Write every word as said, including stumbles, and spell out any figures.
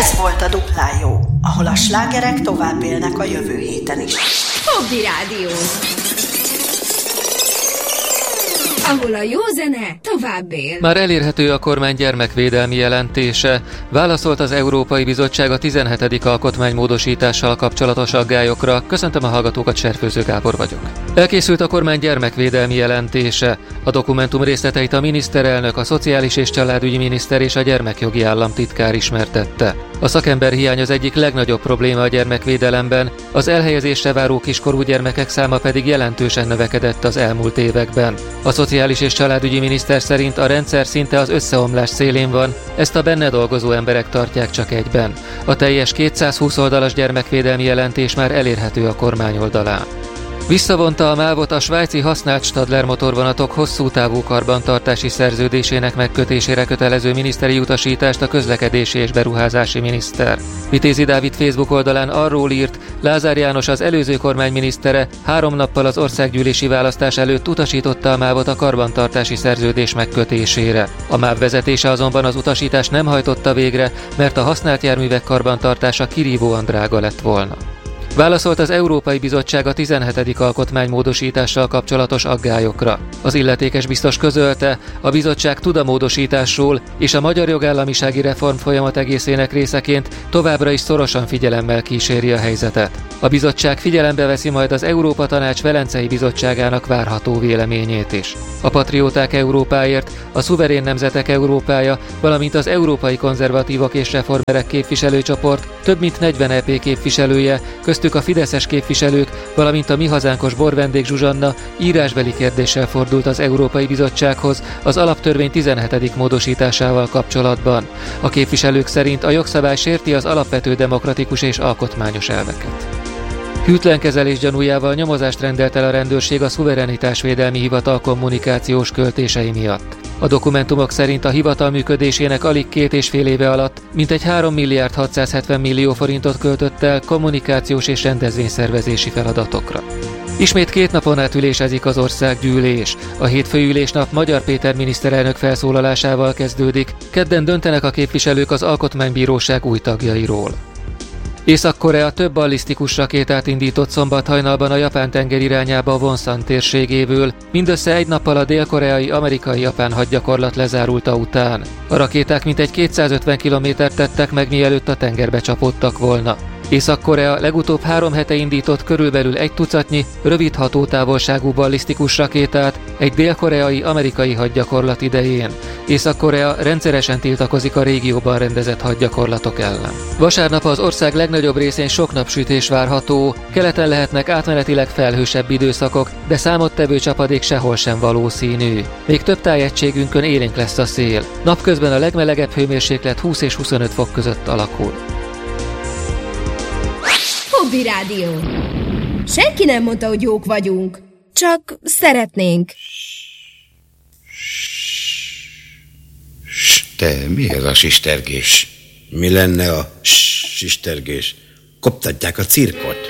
Ez volt a Duplán jó, ahol a slágerek tovább élnek a jövő héten is. Hobby Rádió, ahol a jó zene tovább él. Már elérhető a kormány gyermekvédelmi jelentése. Válaszolt az Európai Bizottság a tizenhetedik alkotmánymódosítással kapcsolatos aggályokra. Köszöntöm a hallgatókat, Serfőző Gábor vagyok. Elkészült a kormány gyermekvédelmi jelentése. A dokumentum részleteit a miniszterelnök, a szociális és családügyi miniszter és a gyermekjogi államtitkár ismertette. A szakember hiány az egyik legnagyobb probléma a gyermekvédelemben, az elhelyezésre váró kiskorú gyermekek száma pedig jelentősen növekedett az elmúlt években. A szociális és családügyi miniszter szerint a rendszer szinte az összeomlás szélén van, ezt a benne dolgozó emberek tartják csak egyben. A teljes kétszázhúsz oldalas gyermekvédelmi jelentés már elérhető a kormány oldalán. Visszavonta a mávot a svájci használt Stadler motorvonatok hosszú távú karbantartási szerződésének megkötésére kötelező miniszteri utasítást a közlekedési és beruházási miniszter. Vitézi Dávid Facebook oldalán arról írt, Lázár János, az előző kormányminisztere három nappal az országgyűlési választás előtt utasította a mávot a karbantartási szerződés megkötésére. A MÁV vezetése azonban az utasítást nem hajtotta végre, mert a használt járművek karbantartása kirívóan drága lett volna. Válaszolt az Európai Bizottság a tizenhetedik alkotmánymódosítással kapcsolatos aggályokra. Az illetékes biztos közölte, a bizottság tud a módosításról, és a magyar jogállamisági reform folyamat egészének részeként továbbra is szorosan figyelemmel kíséri a helyzetet. A bizottság figyelembe veszi majd az Európa Tanács Velencei Bizottságának várható véleményét is. A Patrióták Európáért, a Szuverén Nemzetek Európája, valamint az Európai Konzervatívok és Reformerek képviselőcsoport több mint negyven é pé képviselője, köztük a fideszes képviselők, valamint a Mi Hazánkos Borvendég Zsuzsanna írásbeli kérdéssel fordult az Európai Bizottsághoz az alaptörvény tizenhetedik módosításával kapcsolatban. A képviselők szerint a jogszabály sérti az alapvető demokratikus és alkotmányos elveket. Hűtlen kezelés gyanújával nyomozást rendelt el a rendőrség a Szuverenitásvédelmi Hivatal kommunikációs költései miatt. A dokumentumok szerint a hivatal működésének alig két és fél éve alatt mintegy három milliárd hatszázhetven millió forintot költött el kommunikációs és rendezvényszervezési feladatokra. Ismét két napon át ülésezik az országgyűlés. A hétfői ülésnap Magyar Péter miniszterelnök felszólalásával kezdődik, kedden döntenek a képviselők az Alkotmánybíróság új tagjairól. Észak-Korea több ballisztikus rakétát indított szombathajnalban a Japán tenger irányába a Wonsan térségéből, mindössze egy nappal a dél-koreai amerikai-japán hadgyakorlat lezárulta után. A rakéták mintegy kétszázötven kilométert tettek meg, mielőtt a tengerbe csapódtak volna. Észak-Korea legutóbb három hete indított körülbelül egy tucatnyi, rövid hatótávolságú ballisztikus rakétát egy dél-koreai amerikai hadgyakorlat idején. Észak-Korea rendszeresen tiltakozik a régióban rendezett hadgyakorlatok ellen. Vasárnap az ország legnagyobb részén sok napsütés várható, keleten lehetnek átmenetileg felhősebb időszakok, de számottevő csapadék sehol sem valószínű. Még több tájegységünkön élénk lesz a szél. Napközben a legmelegebb hőmérséklet húsz és huszonöt fok között alakul. Hobby Rádió. Senki nem mondta, hogy jók vagyunk. Csak szeretnénk. Te, mi ez a sistergés? Mi lenne a sistergés? Koptatják a cirkot.